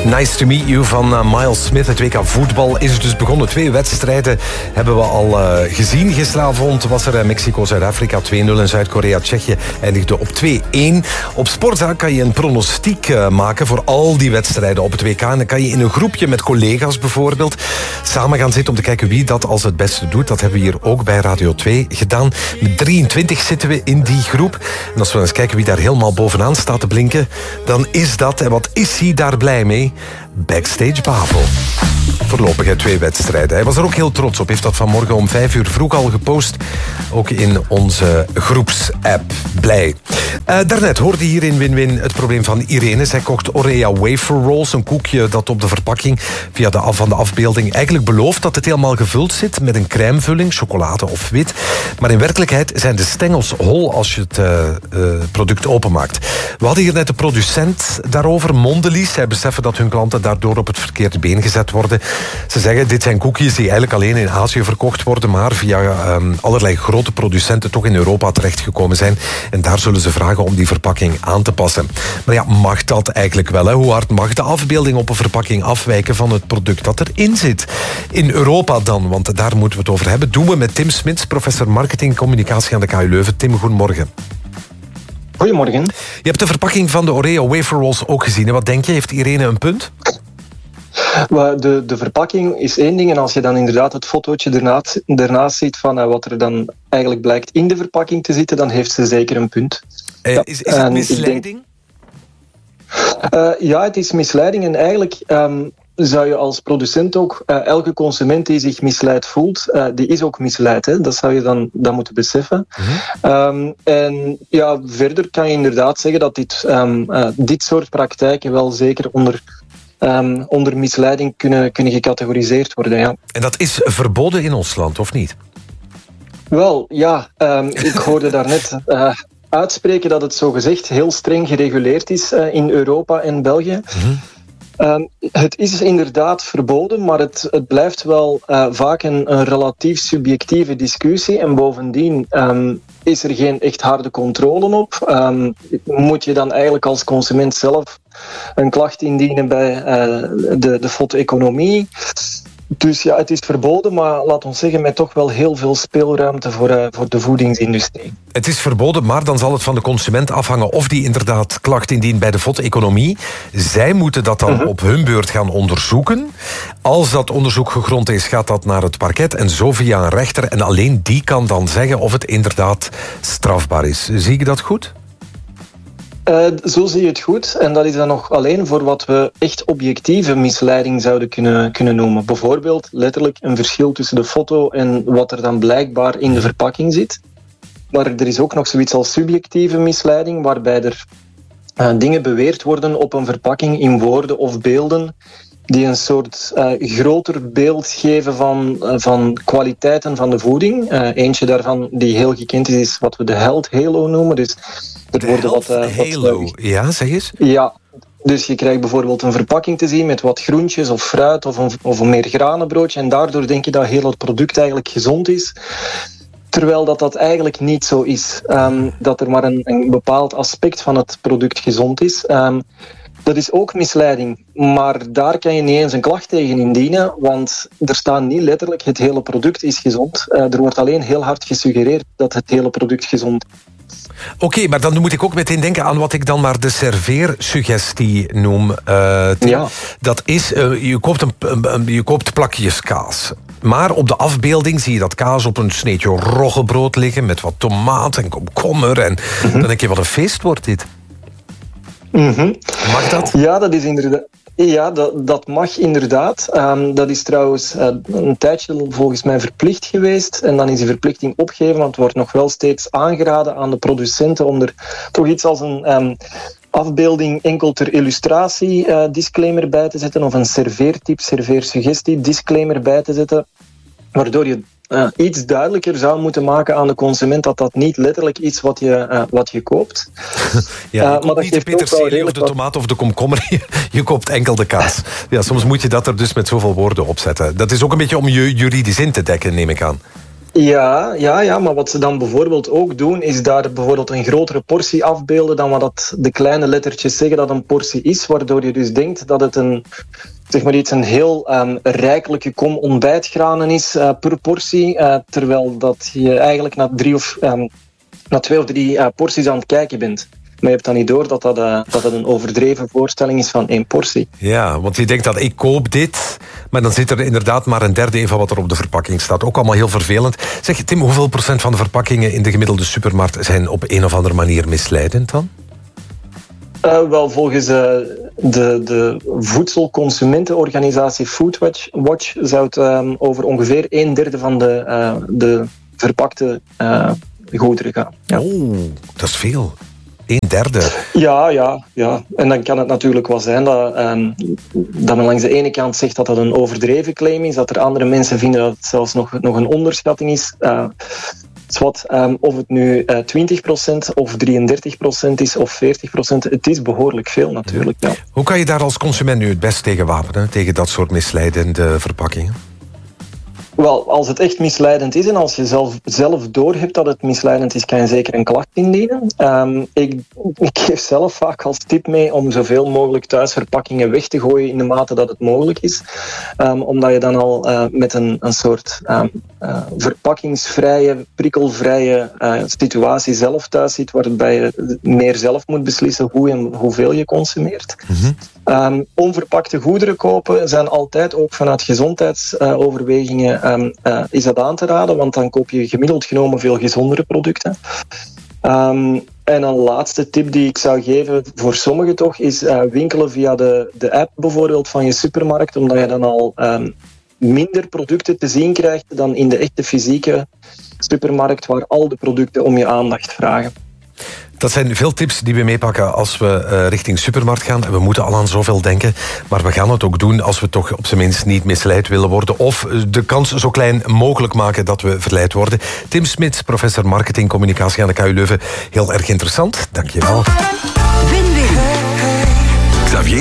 Nice to meet you van Miles Smith. Het WK voetbal is dus begonnen. 2 wedstrijden hebben we al gezien. Gisteravond was er Mexico-Zuid-Afrika 2-0 en Zuid-Korea-Tsjechië eindigde op 2-1. Op Sportza kan je een pronostiek maken voor al die wedstrijden op het WK. En dan kan je in een groepje met collega's bijvoorbeeld samen gaan zitten om te kijken wie dat als het beste doet. Dat hebben we hier ook bij Radio 2 gedaan. Met 23 zitten we in die groep. En als we eens kijken wie daar helemaal bovenaan staat te blinken, dan is dat, en wat is hij daar blij mee, Backstage Bavo. Voorlopig 2 wedstrijden. Hij was er ook heel trots op. Heeft dat vanmorgen om 5 uur vroeg al gepost. Ook in onze groepsapp. Blij. Daarnet hoorde hier in Win-Win het probleem van Irene. Zij kocht Orea Wafer Rolls. Een koekje dat op de verpakking via van de afbeelding eigenlijk belooft dat het helemaal gevuld zit met een crèmevulling, chocolade of wit. Maar in werkelijkheid zijn de stengels hol als je het product openmaakt. We hadden hier net de producent daarover, Mondelez. Zij beseffen dat hun klanten daardoor op het verkeerde been gezet worden. Ze zeggen, dit zijn koekjes die eigenlijk alleen in Azië verkocht worden, maar via allerlei grote producenten toch in Europa terechtgekomen zijn. En daar zullen ze vragen om die verpakking aan te passen. Maar ja, mag dat eigenlijk wel? Hè? Hoe hard mag de afbeelding op een verpakking afwijken van het product dat erin zit? In Europa dan, want daar moeten we het over hebben. Doen we met Tim Smits, professor marketing en communicatie aan de KU Leuven. Tim, goedemorgen. Goedemorgen. Je hebt de verpakking van de Oreo Wafer Rolls ook gezien. En wat denk je? Heeft Irene een punt? De verpakking is één ding en als je dan inderdaad het fotootje ernaast ziet van wat er dan eigenlijk blijkt in de verpakking te zitten, dan heeft ze zeker een punt. Is het misleiding? Ja, het is misleiding en eigenlijk zou je als producent ook, elke consument die zich misleid voelt, die is ook misleid. Hè? Dat zou je dan moeten beseffen. Mm-hmm. En ja, verder kan je inderdaad zeggen dat dit soort praktijken wel zeker onder misleiding kunnen gecategoriseerd worden. Ja. En dat is verboden in ons land, of niet? Wel, ja. Ik hoorde daarnet uitspreken dat het zogezegd heel streng gereguleerd is in Europa en België. Mm-hmm. Het is inderdaad verboden, maar het blijft wel vaak een relatief subjectieve discussie. En bovendien is er geen echt harde controle op. Moet je dan eigenlijk als consument zelf een klacht indienen bij de foto-economie. Dus ja, het is verboden, maar laat ons zeggen met toch wel heel veel speelruimte voor de voedingsindustrie. Het is verboden, maar dan zal het van de consument afhangen of die inderdaad klacht indient bij de foto-economie. Zij moeten dat dan op hun beurt gaan onderzoeken. Als dat onderzoek gegrond is, gaat dat naar het parket en zo via een rechter. En alleen die kan dan zeggen of het inderdaad strafbaar is. Zie ik dat goed? Zo zie je het goed. En dat is dan nog alleen voor wat we echt objectieve misleiding zouden kunnen noemen. Bijvoorbeeld letterlijk een verschil tussen de foto en wat er dan blijkbaar in de verpakking zit. Maar er is ook nog zoiets als subjectieve misleiding, waarbij er dingen beweerd worden op een verpakking in woorden of beelden die een soort groter beeld geven van kwaliteiten van de voeding. Eentje daarvan die heel gekend is wat we de Health Halo noemen. Dus de Health Halo, ja, zeg eens. Ja, dus je krijgt bijvoorbeeld een verpakking te zien met wat groentjes of fruit of een meer granenbroodje. En daardoor denk je dat heel het product eigenlijk gezond is. Terwijl dat eigenlijk niet zo is. Dat er maar een bepaald aspect van het product gezond is. Dat is ook misleiding, maar daar kan je niet eens een klacht tegen indienen, want er staat niet letterlijk het hele product is gezond. Er wordt alleen heel hard gesuggereerd dat het hele product gezond is. Oké, maar dan moet ik ook meteen denken aan wat ik dan maar de serveersuggestie noem. Ja. Dat is, je koopt plakjes kaas. Maar op de afbeelding zie je dat kaas op een sneetje roggebrood liggen met wat tomaat en komkommer. En dan denk je, wat een feest wordt dit. Mm-hmm. Mag dat? Ja, dat is inderdaad. Ja, dat mag inderdaad. Dat is trouwens een tijdje volgens mij verplicht geweest. En dan is die verplichting opgegeven, want het wordt nog wel steeds aangeraden aan de producenten om er toch iets als een afbeelding enkel ter illustratie disclaimer bij te zetten of een serveertip, serveersuggestie disclaimer bij te zetten, waardoor je iets duidelijker zou moeten maken aan de consument dat dat niet letterlijk is wat je koopt. Ja, je koopt niet de peterselie of de tomaat of de komkommer. Je koopt enkel de kaas. Ja, soms moet je dat er dus met zoveel woorden op zetten. Dat is ook een beetje om je juridisch in te dekken, neem ik aan. Ja, maar wat ze dan bijvoorbeeld ook doen, is daar bijvoorbeeld een grotere portie afbeelden dan wat dat de kleine lettertjes zeggen dat een portie is, waardoor je dus denkt dat het een heel rijkelijke kom ontbijtgranen is per portie, terwijl dat je eigenlijk na 2 of 3 porties aan het kijken bent. Maar je hebt dan niet door dat het een overdreven voorstelling is van 1 portie. Ja, want je denkt dat ik koop dit, maar dan zit er inderdaad maar een derde in van wat er op de verpakking staat. Ook allemaal heel vervelend. Zeg, Tim, hoeveel procent van de verpakkingen in de gemiddelde supermarkt zijn op een of andere manier misleidend dan? Wel, volgens de voedselconsumentenorganisatie Foodwatch zou het over ongeveer 1/3 van de verpakte goederen gaan. Ja. Oh, dat is veel. 1/3. Ja. En dan kan het natuurlijk wel zijn dat men langs de ene kant zegt dat dat een overdreven claim is, dat er andere mensen vinden dat het zelfs nog een onderschatting is. Of het nu 20% of 33% is of 40%, het is behoorlijk veel natuurlijk. Ja. Hoe kan je daar als consument nu het best tegen wapenen, tegen dat soort misleidende verpakkingen? Wel, als het echt misleidend is en als je zelf doorhebt dat het misleidend is, kan je zeker een klacht indienen. Ik geef zelf vaak als tip mee om zoveel mogelijk thuis verpakkingen weg te gooien in de mate dat het mogelijk is. Omdat je dan al met een soort verpakkingsvrije, prikkelvrije situatie zelf thuis zit, waarbij je meer zelf moet beslissen hoe en hoeveel je consumeert. Mm-hmm. Onverpakte goederen kopen zijn altijd ook vanuit gezondheidsoverwegingen is dat aan te raden, want dan koop je gemiddeld genomen veel gezondere producten. En een laatste tip die ik zou geven, voor sommigen toch, is winkelen via de app bijvoorbeeld van je supermarkt, omdat je dan al minder producten te zien krijgt dan in de echte fysieke supermarkt, waar al de producten om je aandacht vragen. Dat zijn veel tips die we meepakken als we richting supermarkt gaan. En we moeten al aan zoveel denken. Maar we gaan het ook doen als we toch op zijn minst niet misleid willen worden. Of de kans zo klein mogelijk maken dat we verleid worden. Tim Smits, professor marketingcommunicatie aan de KU Leuven. Heel erg interessant. Dank je wel. Win-win. Xavier